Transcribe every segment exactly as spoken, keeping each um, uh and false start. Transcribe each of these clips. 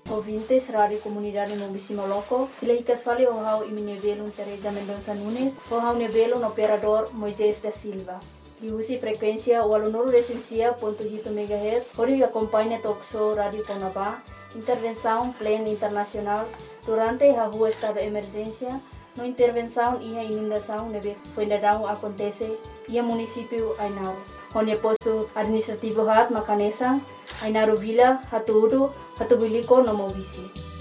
ouvintes, Rádio Comunidade Mobisi Moloco. Filhicas fale o hau iminevelo Teresa Mendonça Nunes, o hau nevelo no operador Moisés da Silva. Di usi frequência o aluno recensia ponto oito megahertz, ori acompanha talk show Rádio Conabá, intervenção plena internacional durante a rua estado de emergência, no intervenção e a inundação neve Fuendadão acontece e a município Ainaro. Onde posto administrativo hat Macanesa, Ainaro Vila, Hatuudu, Hatubiliko no Mobisi.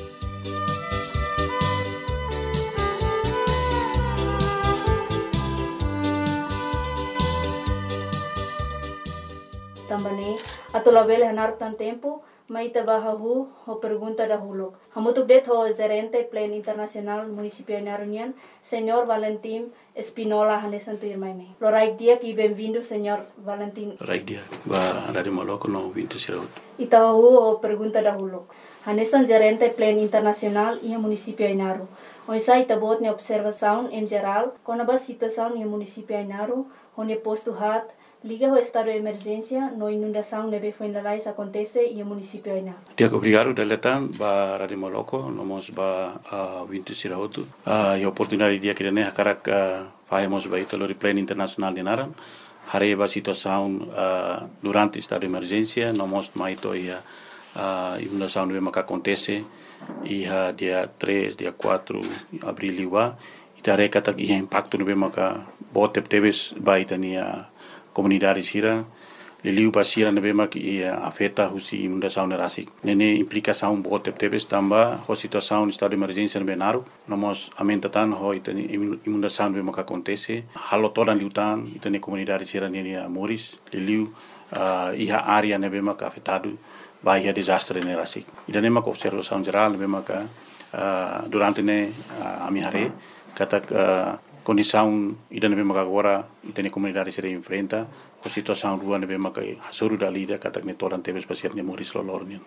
Também, atau label hanar tan tempo, mai tabahahu ho pergunta dahulu. Hamutuk det ho gerente plan internasional municipio Narunian, Senhor Valentim Espinola Hanesantu Irmaine. Lo raik dia ki bem-vindo, Senhor Valentim. Raik dia, ba Rádio Moloco no vinto siraut. Itahu ho pergunta dahulu. Hanesan gerente plan internasional e municipio Inaru. Oisa itabot ne observação em geral, com a situação no municipio Inaru, onde posto hat liga o estado de emergência, no inundação neve Fuendalais acontece e o município ainda. Dia obrigado deletan ba Rádio Moloco, nomos ba vinto sirautu. A oportunidade dia que ne hakarak fazemos ba italo plan internacional de Naran. Hare ba situação durante estado de emergência, nomos maito ia inundação neve maka acontece e dia três, dia quatro abril liwa. Itare kata ia impacto neve maka botep teves ba itania comunidade sira liliu basira nebema que afeta husi inundação nerasik nene implicação bote tebes tamba ho situação estado de emergência no Benaru nós amentatan ho itani inundação nebema que acontece halo toda liutan itani comunidade sira nene Moris liliu iha área nebema que afetado vai desastre nerasik idanema que observação geral nebema que durante ne amihare kata condição ida nebe maka agora itene comunidade se enfrenta a situação rua nebe maka hasuru da lida kata ne toran tebes pasir ne Moris lolornian.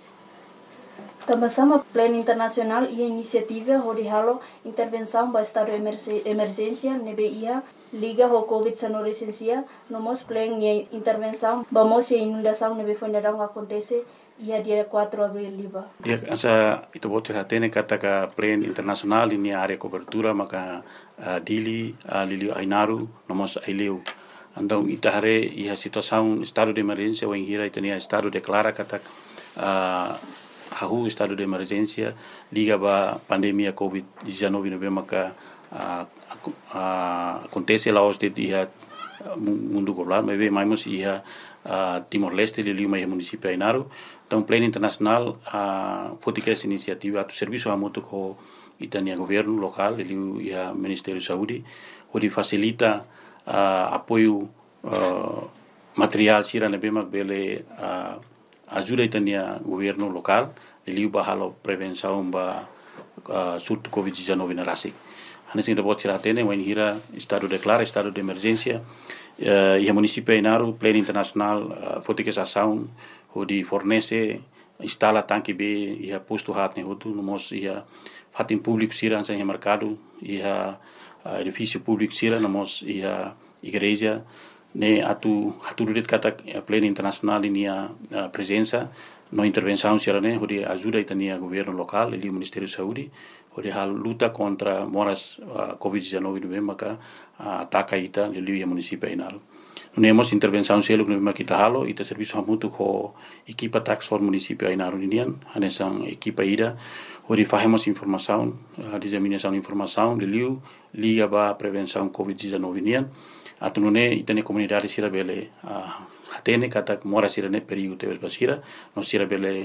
Também plano internacional e iniciativa hori halo intervenção ba estado de emergência nebe ia liga ho covid dezenove licencia nomos plan e intervenção vamos e inundação nebe Fuendadão acontece ia dia quatro abril liba. Dia asa itu bote hatene kata ka plan internasional ini area cobertura maka uh, dili uh, lili Ainaru nomos aileu. Andau itahare ia situação estado de emergência ou hira itania estado declara kata uh, hahu estado de emergência liga ba pandemia covid dezenove nove maka uh, uh, acontece lá os de dia mundo global mas bem mais ia uh, Timor-Leste lili mai município Ainaru. Então, plano internacional, a fotica essa iniciativa, o serviço a muito com itania governo local, ele e a Ministério da Saúde, onde facilita uh, apoio uh, material sira nebema bele uh, ajuda itania governo local, ele o bahalo prevenção ba uh, surto covid dezenove na rasik. Hanesin da bot sira tene wen hira estado declara estado de emergência uh, e a município Ainaru, plano internacional, uh, fotica essa ação onde fornece instala tanque B e a posto hat ne hotu nomos ia fatin público sira sem mercado e a edifício público sira nomos ia igreja ne atu atu det kata pleno internacional inia presença no intervenção sira ne onde ajuda itania governo local e o Ministério da Saúde onde a luta contra moras uh, covid dezenove no maka uh, ataca ita lili município Ainaru. Nemos intervenção selo que nós kita halo ita serviço hamutu ko equipa tax for município Ainaru Indian hanesan equipa ida onde fazemos informação a disseminação de informação de liu liga ba prevenção covid dezenove Indian atunune itane comunidade sira bele a hatene kata mora sira ne perigo tebes basira no sira bele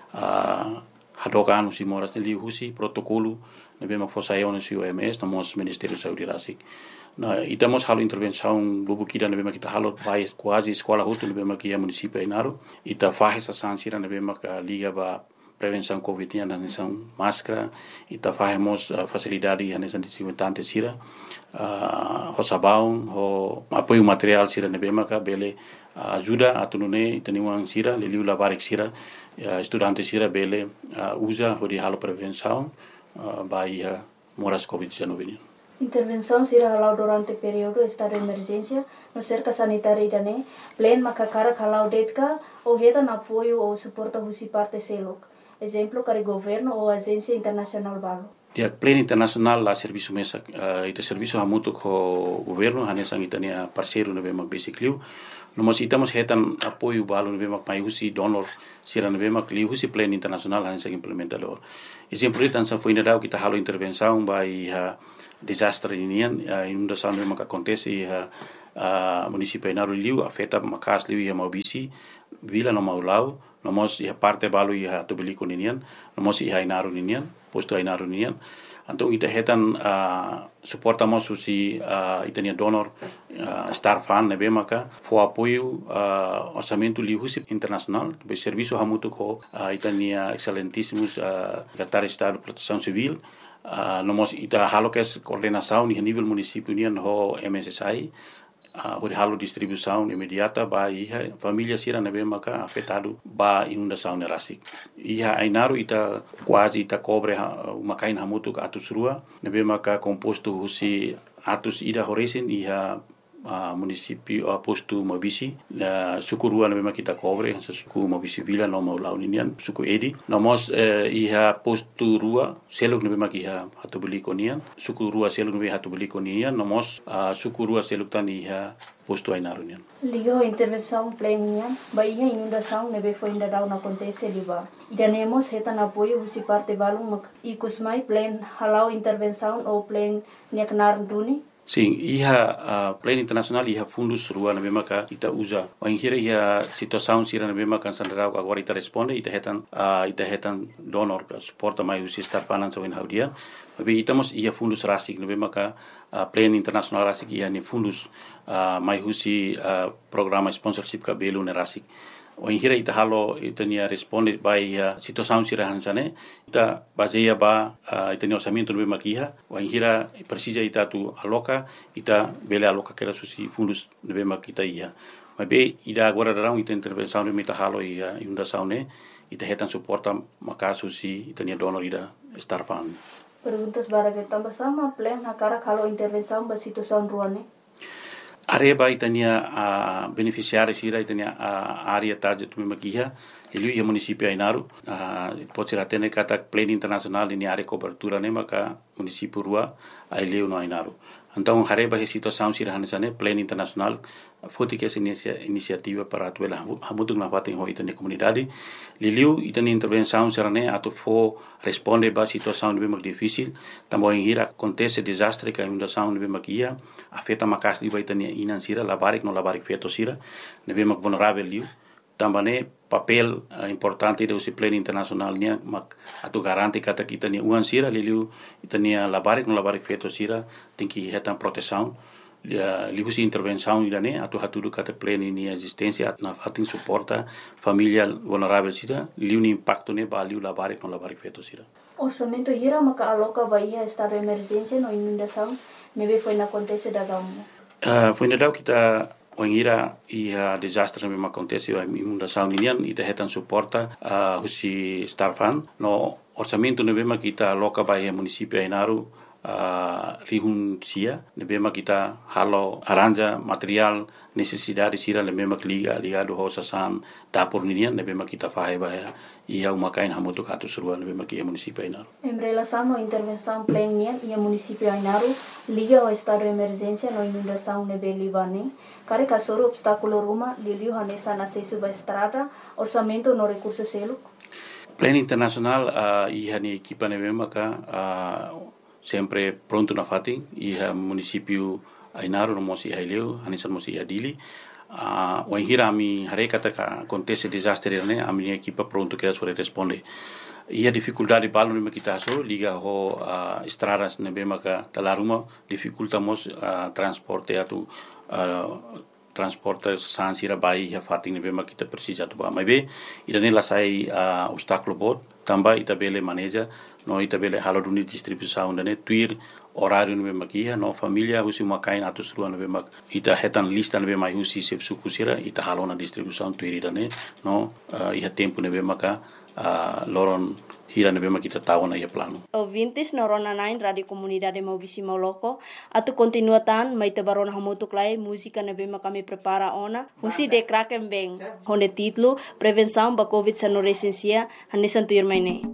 a hadokan si moras ne liu husi protocolo ne bema fosa eu no O M S nomos Ministério da Saúde rasik. Na itamos halo intervenção lubu kida nebe kita halo vai quase escola hutu nebe makia município Ainaru ita faz essa sansira nebe maka liga ba prevenção covid na nação máscara ita fazemos uh, facilidade na nação desinfetante sira uh, ho sabão ho apoio material sira nebe maka bele uh, ajuda atunune itaniwang sira liliu labarik sira uh, estudante sira bele uh, usa ho di halo prevenção uh, by uh, moras covid dezenove. Intervenção será halau durante o período de estado de emergência no cerca sanitária idane, plen makakara halau detka ou reta na apoio ou suporta husi parte selok. exemplo kari governo ou agência internacional balo. Ya plan internasional la serviço mesa uh, ita serviço hamutu ko governo hanesang itania parceiro nebe mak basically nomos itamos hetan apoio balo nebe mak mai husi donor sira nebe mak li husi plan internasional hanesang implementador exemplo tan sa foi nedau kita halo intervenção by uh, desastre inian uh, inundação nebe mak acontece uh, uh, município Ainaru liu afeta makas liu ia maubisi vila no maulau nomos ia parte balo ia tobeliko ninian nomos ia Ainaru ninian posto Ainaru ninian então ita hetan uh, suportamos usi uh, itania donor uh, star fan nebe maka fo apoio uh, orçamento liusi internacional be serviço hamutu ko uh, itania excelentíssimos uh, secretário de estado de proteção civil uh, nomos ita halokes coordenação ni nível município nian ho M S S I Uh, o halo distribuição imediata ba iha família sira nebe maka afetado ba inundação nerasik iha Ainaru ita quase ita cobre uh, makain hamutu atus rua nebe maka composto husi atus ida horesin iha uh, município uh, posto Mabisi uh, suku rua nebe maka kita cobre suku Mabisi vila no maulau ninian suku edi nomos uh, iha posto rua seluk nebe maka iha hatu beli konian suku rua seluk nebe hatu beli konian nomos uh, suku rua seluk tan iha posto Ainaru nian liga intervenção plenian ba iha inundação nebe foi ainda dau na acontece liba idanemos hetan apoio husi parte balung mak ikusmai plan halau intervenção ou plan niaknar duni. Sim, iha uh, plan internasional iha fundus rua na maka ita usa. O inhira iha situação sira na maka sandrau agora ita responde ita hetan uh, ita hetan donor ka suporta mai usi star finance in haudia. Tapi itamos iha fundus rasik na maka uh, plan internasional rasik iha ni fundus uh, mai usi uh, programa sponsorship ka belu na rasik. O inhira ita halo ita nia responde by uh, situação sira hansane ita baseia ba uh, ita ni orçamento no makiha o inhira precisa ita tu aloca ita bele aloca kera susi fundus no makita ia mas be ida agora darão ita intervenção no mita halo ia inundação ne ita hetan suporta maka susi ita ni donor ida star fund. Perguntas bara que tambah sama plan na cara kalau intervenção ba situação ruane. Areba itania a uh, beneficiários ira itania a uh, área target me makiha ilu ia município Ainaru uh, pode ser até kata plan internacional ini área cobertura ne maka município rua aileu no Ainaru então areba he situação sira hanesane plan internacional foti que essa iniciativa para atuela hamutung na fatin ho itania comunidade liliu itania intervenção serane atu fo responde ba situação bem difícil também hira acontece desastre que inundação bem makia afeta makas di itania inan sira labarik no labarik feto sira nebe mak vulnerável liu também papel uh, importante do plan internacional nia mak atu garanti kata kita ni uan sira liliu itania labarik no labarik feto sira tem que hetan proteção liu si intervenção idane atu hatudu kata plan ini existência na fatin suporta família vulnerável sira liu ni impacto ne ba liu labarik no labarik feto sira orçamento hira maka aloca bahia estado de emergência no inundação nebe foi na acontece da gauna uh, foi na dau kita o ingira ia desastre me acontece a inundação ninian ita hetan suporta uh, husi star fund no orçamento nebe kita aloca bahia município Ainaru uh, rihun sia nebe kita halo aranja material necessidade sira nebe liga ligado ho sasan dapur ninian nebe kita fahe bahia ia umakain hamutu katu surua nebe kia município Ainaru. Em relação à intervenção plena ia município Ainaru liga ao estado de emergência no inundação nebe Libane kare kasoro obstáculo ruma liliu hanesa na sesu ba estrada orçamento no recurso selo. Plan internacional uh, iha ni equipa nebe maka uh, sempre pronto na fatin iha município Ainaru no mosi haileu hanesa mosi adili uh, o hira mi hare kata ka acontece desastre ne ami equipa pronto que sobre responde ia dificuldade balo nebe kita so liga ho uh, estradas nebe maka talaruma dificultamos uh, transporte atu uh, transporte sansira bai ya fatin nebe maka kita precisa tu ba mai be idane la sai uh, obstáculo bot tamba ita bele maneja no ita bele halo duni distribuição dane tuir horário nebe maka no família husi makain atus rua nebe maka ita hetan lista nebe mai husi sep suku sira ita halo na distribuição tuir idane no uh, iha tempo nebe maka uh, loron hira na bema kita tahu na ia plano. Ouvintes na Rona nine Radio Comunidade Maubisi Moloko, atu continuatan mai te barona hamutuk lai música na bema kami prepara ona, husi de kraken beng, onde título Prevenção ba Covid sa no recensia, hanesan tuir mai ne.